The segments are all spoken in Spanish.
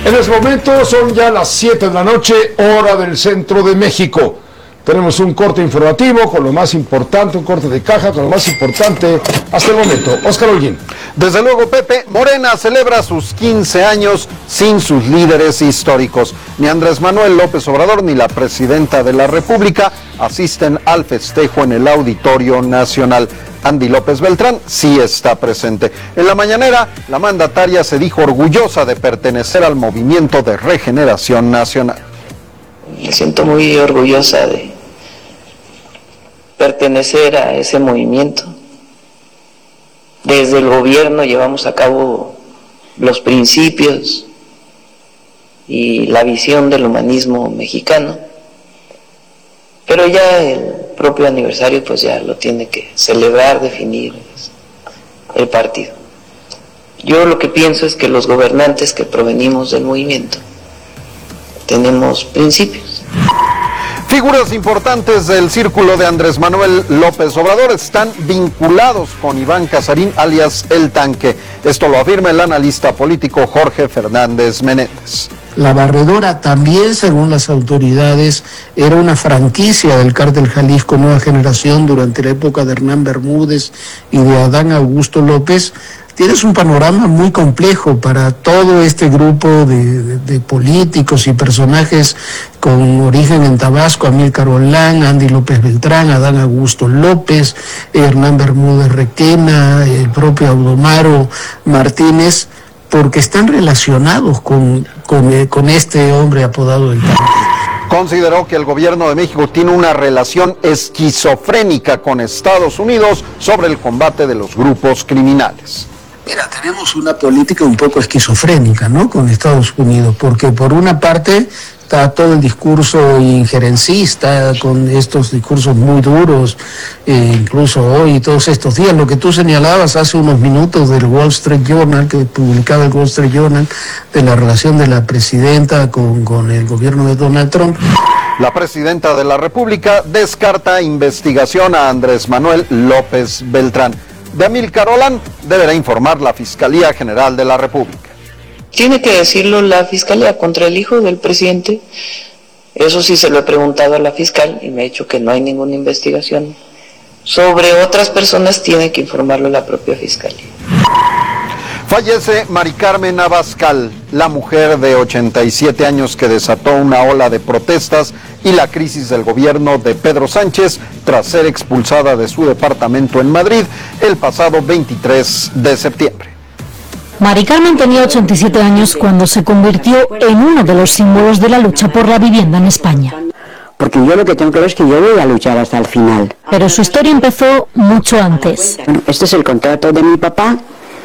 En este momento son ya las 7 de la noche, hora del centro de México. Tenemos un corte informativo con lo más importante, un corte de caja con lo más importante hasta el momento. Óscar Holguín. Desde luego, Pepe, Morena celebra sus 15 años sin sus líderes históricos. Ni Andrés Manuel López Obrador ni la presidenta de la República asisten al festejo en el Auditorio Nacional. Andy López Beltrán sí está presente. En la mañanera, la mandataria se dijo orgullosa de pertenecer al Movimiento de Regeneración Nacional. Me siento muy orgullosa de pertenecer a ese movimiento. Desde el gobierno llevamos a cabo los principios y la visión del humanismo mexicano, pero ya el propio aniversario pues ya lo tiene que celebrar, definir el partido. Yo lo que pienso es que los gobernantes que provenimos del movimiento tenemos principios. Figuras importantes del círculo de Andrés Manuel López Obrador están vinculados con Iván Casarín, alias El Tanque. Esto lo afirma el analista político Jorge Fernández Menéndez. La Barredora también, según las autoridades, era una franquicia del Cártel Jalisco Nueva Generación durante la época de Hernán Bermúdez y de Adán Augusto López. Tienes un panorama muy complejo para todo este grupo de políticos y personajes con origen en Tabasco: Amílcar Olán, Andy López Beltrán, Adán Augusto López, Hernán Bermúdez Requena, el propio Audomaro Martínez, porque están relacionados con este hombre apodado El Tanque. Consideró que el gobierno de México tiene una relación esquizofrénica con Estados Unidos sobre el combate de los grupos criminales. Mira, tenemos una política un poco esquizofrénica, ¿no?, con Estados Unidos, porque por una parte está todo el discurso injerencista, con estos discursos muy duros, incluso hoy, todos estos días, lo que tú señalabas hace unos minutos del Wall Street Journal, que publicaba el Wall Street Journal, de la relación de la presidenta con el gobierno de Donald Trump. La presidenta de la República descarta investigación a Andrés Manuel López Beltrán. De Amílcar Olán deberá informar la Fiscalía General de la República. Tiene que decirlo la Fiscalía contra el hijo del presidente. Eso sí se lo he preguntado a la fiscal y me ha dicho que no hay ninguna investigación. Sobre otras personas tiene que informarlo la propia Fiscalía. Fallece Mari Carmen Abascal, la mujer de 87 años que desató una ola de protestas y la crisis del gobierno de Pedro Sánchez tras ser expulsada de su departamento en Madrid el pasado 23 de septiembre. Mari Carmen tenía 87 años cuando se convirtió en uno de los símbolos de la lucha por la vivienda en España. Porque yo lo que tengo claro es que yo voy a luchar hasta el final. Pero su historia empezó mucho antes. Bueno, este es el contrato de mi papá,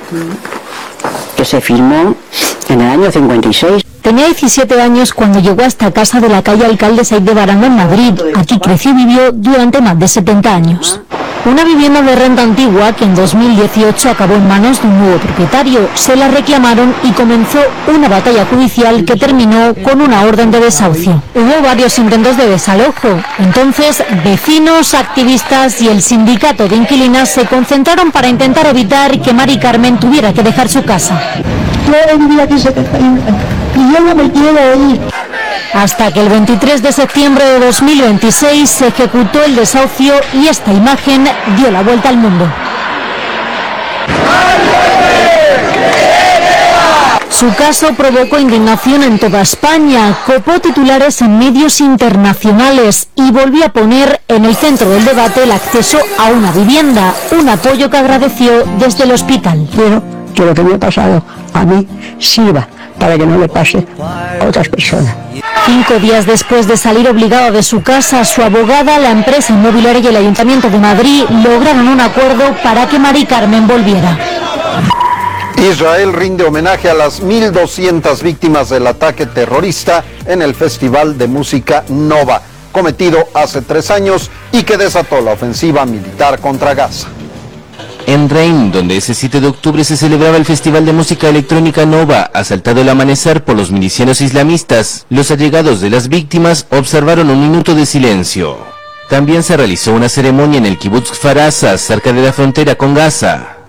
que se firmó en el año 56. Tenía 17 años cuando llegó a esta casa de la calle Alcalde Saiz de Baranda en Madrid. Aquí creció y vivió durante más de 70 años. Una vivienda de renta antigua que en 2018 acabó en manos de un nuevo propietario. Se la reclamaron y comenzó una batalla judicial que terminó con una orden de desahucio. Hubo varios intentos de desalojo. Entonces, vecinos, activistas y el sindicato de inquilinas se concentraron para intentar evitar que Mari Carmen tuviera que dejar su casa. Yo he vivido aquí 70 años y yo no me quiero ir. Hasta que el 23 de septiembre de 2026 se ejecutó el desahucio y esta imagen dio la vuelta al mundo. Su caso provocó indignación en toda España, copó titulares en medios internacionales y volvió a poner en el centro del debate el acceso a una vivienda, un apoyo que agradeció desde el hospital. Quiero que lo que me ha pasado a mí sirva para que no le pase a otras personas. 5 días después de salir obligada de su casa, su abogada, la empresa inmobiliaria y el Ayuntamiento de Madrid lograron un acuerdo para que Mari Carmen volviera. Israel rinde homenaje a las 1.200 víctimas del ataque terrorista en el Festival de Música Nova, cometido hace 3 años y que desató la ofensiva militar contra Gaza. En Rein, donde ese 7 de octubre se celebraba el Festival de Música Electrónica Nova, asaltado el amanecer por los milicianos islamistas, los allegados de las víctimas observaron un minuto de silencio. También se realizó una ceremonia en el Kibutz Kfar Aza, cerca de la frontera con Gaza.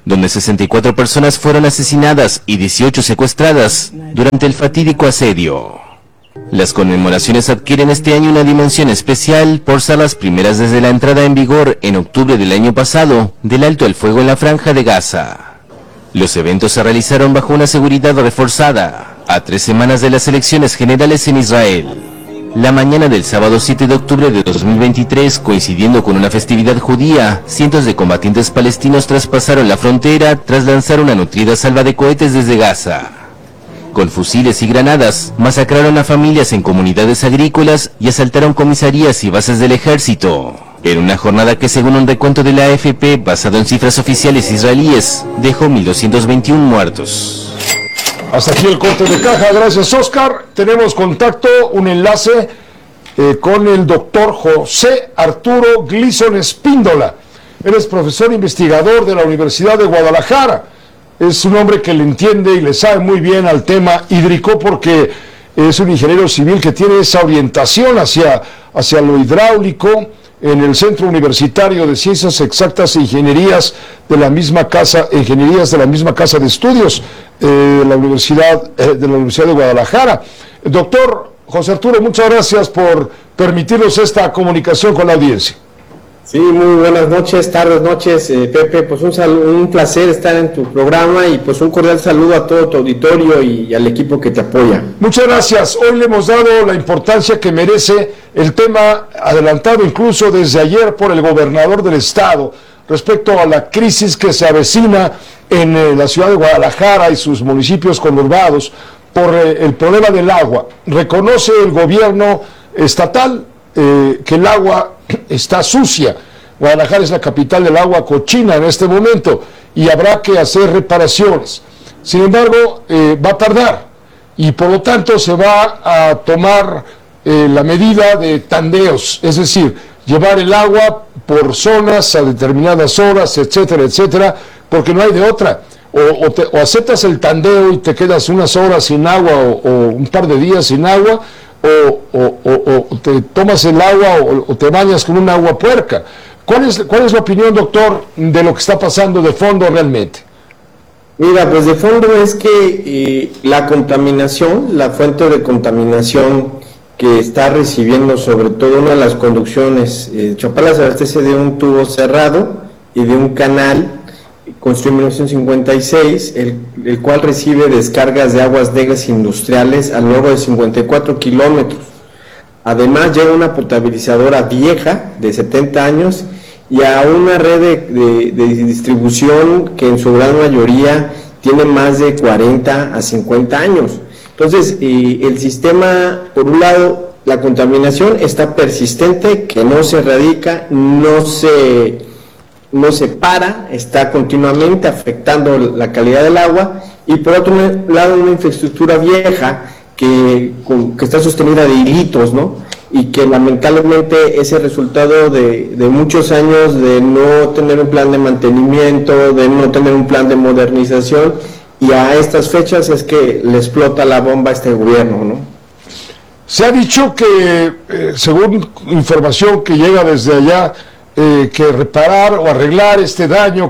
donde 64 personas fueron asesinadas y 18 secuestradas durante el fatídico asedio. Las conmemoraciones adquieren este año una dimensión especial por ser las primeras desde la entrada en vigor en octubre del año pasado del alto al fuego en la Franja de Gaza. Los eventos se realizaron bajo una seguridad reforzada, a 3 semanas de las elecciones generales en Israel. La mañana del sábado 7 de octubre de 2023, coincidiendo con una festividad judía, cientos de combatientes palestinos traspasaron la frontera tras lanzar una nutrida salva de cohetes desde Gaza. Con fusiles y granadas, masacraron a familias en comunidades agrícolas y asaltaron comisarías y bases del ejército. En una jornada que, según un recuento de la AFP, basado en cifras oficiales israelíes, dejó 1.221 muertos. Hasta aquí el corte de caja, gracias Oscar. Tenemos contacto, un enlace con el doctor José Arturo Gleason Espíndola. Él es profesor investigador de la Universidad de Guadalajara. Es un hombre que le entiende y le sabe muy bien al tema hídrico porque es un ingeniero civil que tiene esa orientación hacia lo hidráulico en el Centro Universitario de Ciencias Exactas e Ingenierías de la misma casa de estudios de la Universidad de Guadalajara. Doctor José Arturo, muchas gracias por permitirnos esta comunicación con la audiencia. Sí, muy buenas noches, tardes, noches, Pepe, pues un placer estar en tu programa y pues un cordial saludo a todo tu auditorio y al equipo que te apoya. Muchas gracias. Hoy le hemos dado la importancia que merece el tema, adelantado incluso desde ayer por el gobernador del estado, respecto a la crisis que se avecina en la ciudad de Guadalajara y sus municipios conurbados por el problema del agua. Reconoce el gobierno estatal que el agua está sucia. Guadalajara es la capital del agua cochina en este momento y habrá que hacer reparaciones. Sin embargo, va a tardar y por lo tanto se va a tomar la medida de tandeos, es decir, llevar el agua por zonas a determinadas horas, etcétera, etcétera, porque no hay de otra. O aceptas el tandeo y te quedas unas horas sin agua o un par de días sin agua, o te tomas el agua o te bañas con un agua puerca. ¿Cuál es la opinión, doctor, de lo que está pasando de fondo realmente? Mira, pues de fondo es que la contaminación, la fuente de contaminación que está recibiendo sobre todo una de las conducciones, Chapala se abastece de un tubo cerrado y de un canal construido en 1956, el cual recibe descargas de aguas negras industriales a lo largo de 54 kilómetros. Además llega una potabilizadora vieja de 70 años y a una red de distribución que en su gran mayoría tiene más de 40 a 50 años. Entonces el sistema, por un lado, la contaminación está persistente, que no se erradica, no se para, está continuamente afectando la calidad del agua, y por otro lado una infraestructura vieja que está sostenida de hilitos, ¿no? Y que lamentablemente es el resultado de muchos años de no tener un plan de mantenimiento, de no tener un plan de modernización, y a estas fechas es que le explota la bomba a este gobierno, ¿no? Se ha dicho que, según información que llega desde allá, que reparar o arreglar este daño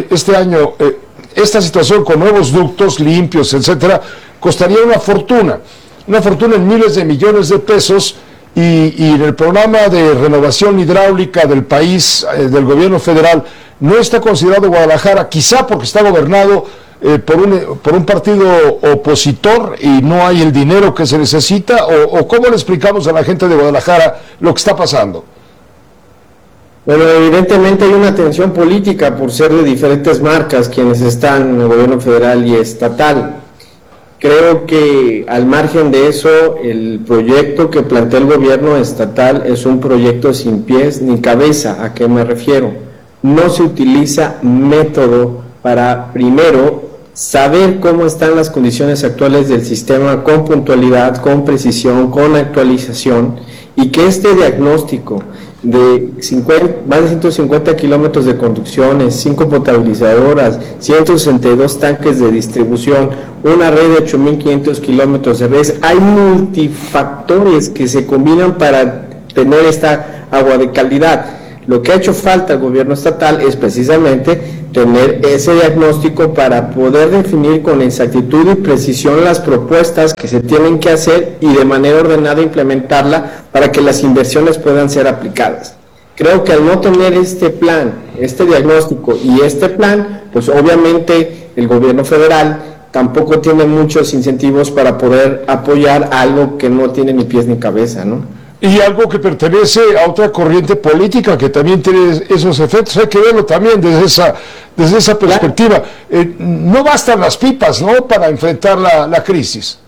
esta situación con nuevos ductos limpios, etcétera, costaría una fortuna en miles de millones de pesos, y en el programa de renovación hidráulica del país, del gobierno federal, no está considerado Guadalajara, quizá porque está gobernado por un partido opositor y no hay el dinero que se necesita, o ¿cómo le explicamos a la gente de Guadalajara lo que está pasando? Bueno, evidentemente hay una tensión política por ser de diferentes marcas quienes están en el gobierno federal y estatal. Creo que al margen de eso, el proyecto que plantea el gobierno estatal es un proyecto sin pies ni cabeza. ¿A qué me refiero? No se utiliza método para, primero, saber cómo están las condiciones actuales del sistema con puntualidad, con precisión, con actualización, y que este diagnóstico de más de 150 kilómetros de conducciones, 5 potabilizadoras, 162 tanques de distribución, una red de 8.500 kilómetros de redes, hay multifactores que se combinan para tener esta agua de calidad. Lo que ha hecho falta al gobierno estatal es precisamente tener ese diagnóstico para poder definir con exactitud y precisión las propuestas que se tienen que hacer y de manera ordenada implementarla para que las inversiones puedan ser aplicadas. Creo que al no tener este plan, este diagnóstico y este plan, pues obviamente el gobierno federal tampoco tiene muchos incentivos para poder apoyar algo que no tiene ni pies ni cabeza, ¿no? Y algo que pertenece a otra corriente política que también tiene esos efectos, hay que verlo también desde esa perspectiva. No bastan las pipas, ¿no?, para enfrentar la crisis.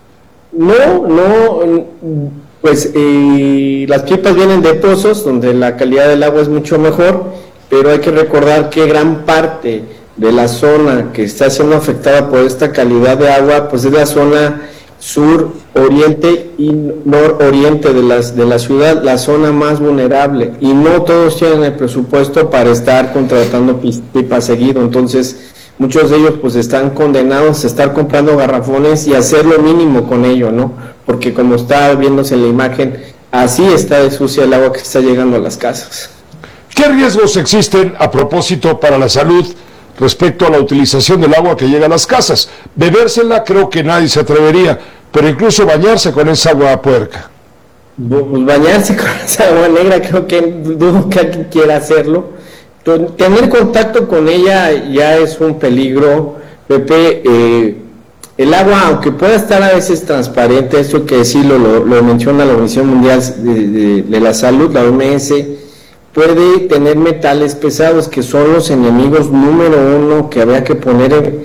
Pues las pipas vienen de pozos donde la calidad del agua es mucho mejor, pero hay que recordar que gran parte de la zona que está siendo afectada por esta calidad de agua, pues es la zona sur, oriente y nororiente de la ciudad, la zona más vulnerable, y no todos tienen el presupuesto para estar contratando pipas seguido. Entonces muchos de ellos pues están condenados a estar comprando garrafones y hacer lo mínimo con ello, ¿no? Porque como está viéndose en la imagen, así está de sucia el agua que está llegando a las casas. ¿Qué riesgos existen a propósito para la salud respecto a la utilización del agua que llega a las casas? Bebérsela creo que nadie se atrevería, pero incluso bañarse con esa agua puerca. Pues bañarse con esa agua negra, creo que dudo que alguien quiera hacerlo. Tener contacto con ella ya es un peligro, Pepe. El agua, aunque pueda estar a veces transparente, esto que sí lo menciona la Organización Mundial de la Salud, la OMS, puede tener metales pesados que son los enemigos número uno que habría que poner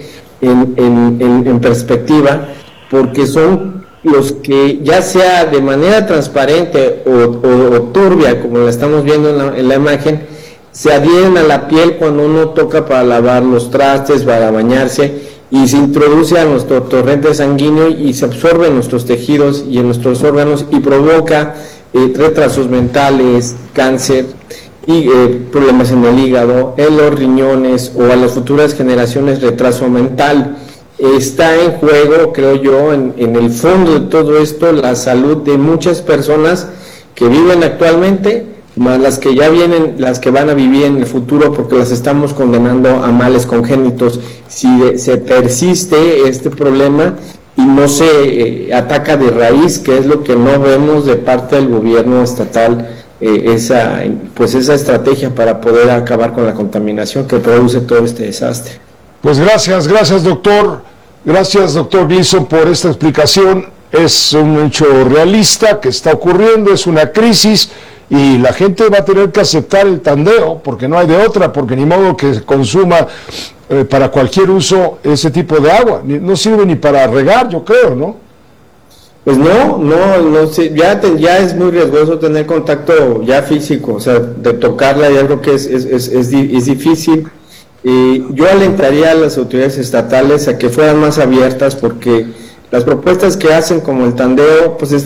en perspectiva, porque son los que, ya sea de manera transparente o turbia, como la estamos viendo en la imagen, se adhieren a la piel cuando uno toca para lavar los trastes, para bañarse, y se introduce a nuestro torrente sanguíneo y se absorbe en nuestros tejidos y en nuestros órganos y provoca retrasos mentales, cáncer y problemas en el hígado, en los riñones, o a las futuras generaciones retraso mental. Está en juego, creo yo, en el fondo de todo esto, la salud de muchas personas que viven actualmente, más las que ya vienen, las que van a vivir en el futuro, porque las estamos condenando a males congénitos. Si se persiste este problema y no se ataca de raíz, que es lo que no vemos de parte del gobierno estatal, esa estrategia para poder acabar con la contaminación que produce todo este desastre. Pues gracias doctor Gleason por esta explicación. Es un hecho realista que está ocurriendo, es una crisis y la gente va a tener que aceptar el tandeo, porque no hay de otra, porque ni modo que consuma para cualquier uso ese tipo de agua, no sirve ni para regar, yo creo, ¿no? Pues no sé, ya es muy riesgoso tener contacto ya físico, o sea, de tocarla, y algo que es difícil. Yo alentaría a las autoridades estatales a que fueran más abiertas, porque las propuestas que hacen como el tandeo, pues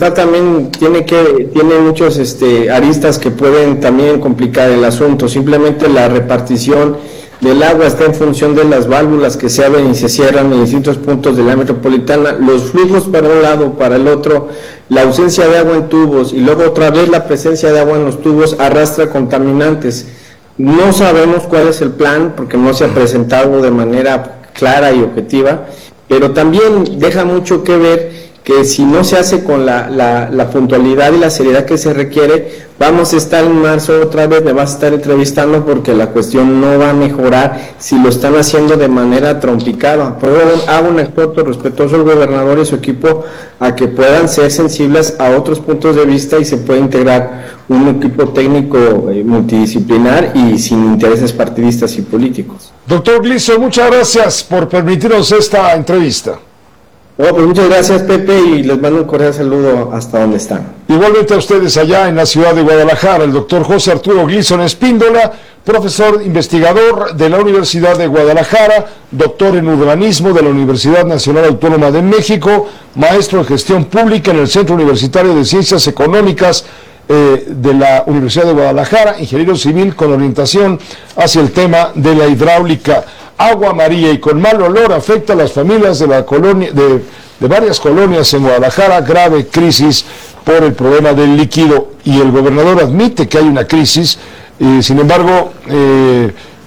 tiene muchos aristas que pueden también complicar el asunto. Simplemente la repartición del agua está en función de las válvulas que se abren y se cierran en distintos puntos de la metropolitana, los flujos para un lado, para el otro, la ausencia de agua en tubos y luego otra vez la presencia de agua en los tubos arrastra contaminantes. No sabemos cuál es el plan porque no se ha presentado de manera clara y objetiva, pero también deja mucho que ver que si no se hace con la puntualidad y la seriedad que se requiere, vamos a estar en marzo otra vez, me vas a estar entrevistando, porque la cuestión no va a mejorar si lo están haciendo de manera trompicada. Pero hago un exhorto respetuoso al gobernador y su equipo a que puedan ser sensibles a otros puntos de vista y se pueda integrar un equipo técnico multidisciplinar y sin intereses partidistas y políticos. Doctor Gleason, muchas gracias por permitirnos esta entrevista. Bueno, pues muchas gracias, Pepe, y les mando un cordial saludo hasta donde están. Igualmente a ustedes allá en la ciudad de Guadalajara, el doctor José Arturo Gleason Espíndola, profesor investigador de la Universidad de Guadalajara, doctor en urbanismo de la Universidad Nacional Autónoma de México, maestro en gestión pública en el Centro Universitario de Ciencias Económicas de la Universidad de Guadalajara, ingeniero civil con orientación hacia el tema de la hidráulica. Agua amarilla y con mal olor afecta a las familias de la colonia, de varias colonias en Guadalajara, grave crisis por el problema del líquido, y el gobernador admite que hay una crisis, sin embargo,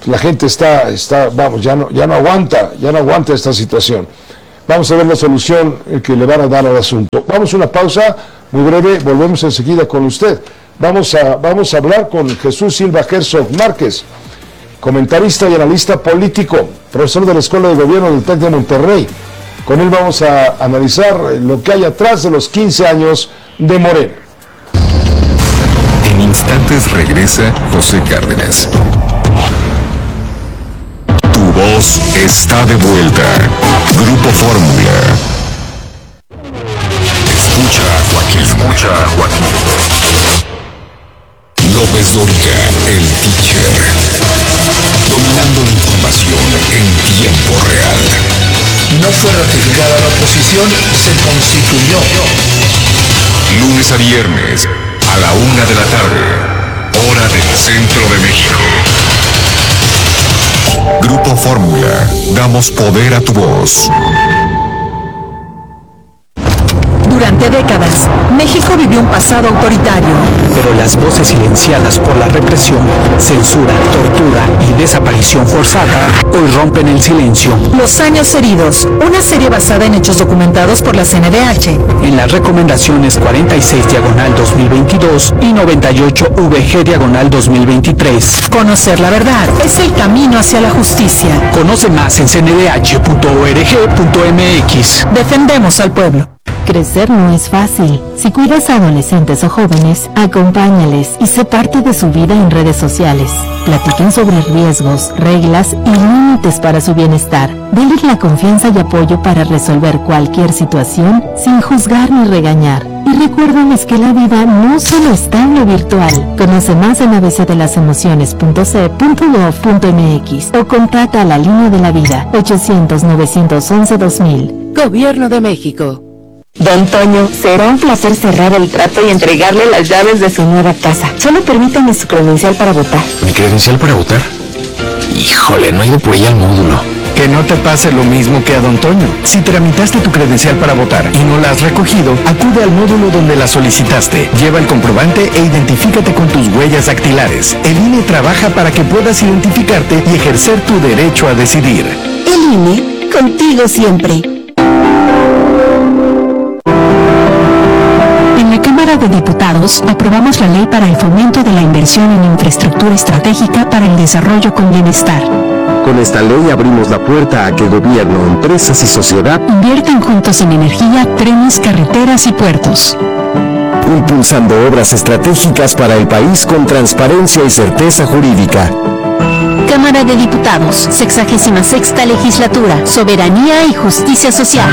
la gente está vamos, ya no aguanta esta situación. Vamos a ver la solución que le van a dar al asunto. Vamos a una pausa muy breve, volvemos enseguida con usted. Vamos a hablar con Jesús Silva Herzog Márquez, comentarista y analista político, profesor de la Escuela de Gobierno del TEC de Monterrey. Con él vamos a analizar lo que hay atrás de los 15 años de Morena. En instantes regresa José Cárdenas. Tu voz está de vuelta. Grupo Fórmula. Escucha a Joaquín. López Dóriga, el teacher. Dominando la información en tiempo real. No fue ratificada la oposición, se constituyó. Lunes a viernes, a la 1 de la tarde, hora del centro de México. Grupo Fórmula, damos poder a tu voz. Durante décadas, México vivió un pasado autoritario. Pero las voces silenciadas por la represión, censura, tortura y desaparición forzada hoy rompen el silencio. Los años heridos, una serie basada en hechos documentados por la CNDH. En las recomendaciones 46/2022 y 98/VG/2023. Conocer la verdad es el camino hacia la justicia. Conoce más en cndh.org.mx. Defendemos al pueblo. Crecer no es fácil. Si cuidas a adolescentes o jóvenes, acompáñales y sé parte de su vida en redes sociales. Platiquen sobre riesgos, reglas y límites para su bienestar. Denles la confianza y apoyo para resolver cualquier situación sin juzgar ni regañar. Y recuérdales que la vida no solo está en lo virtual. Conoce más en abcdelasemociones.ce.gov.mx o contacta a la línea de la vida 800-911-2000. Gobierno de México. Don Toño, será un placer cerrar el trato y entregarle las llaves de su nueva casa. Solo permítame su credencial para votar. ¿Mi credencial para votar? Híjole, no he ido por ella al módulo. Que no te pase lo mismo que a Don Toño. Si tramitaste tu credencial para votar y no la has recogido, acude al módulo donde la solicitaste. Lleva el comprobante e identifícate con tus huellas dactilares. El INE trabaja para que puedas identificarte y ejercer tu derecho a decidir. El INE, contigo siempre. En la Cámara de Diputados aprobamos la ley para el fomento de la inversión en infraestructura estratégica para el desarrollo con bienestar. Con esta ley abrimos la puerta a que gobierno, empresas y sociedad inviertan juntos en energía, trenes, carreteras y puertos. Impulsando obras estratégicas para el país con transparencia y certeza jurídica. Cámara de Diputados, 66ª Legislatura, Soberanía y Justicia Social.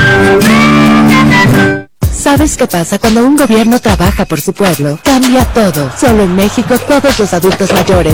¿Sabes qué pasa cuando un gobierno trabaja por su pueblo? Cambia todo. Solo en México todos los adultos mayores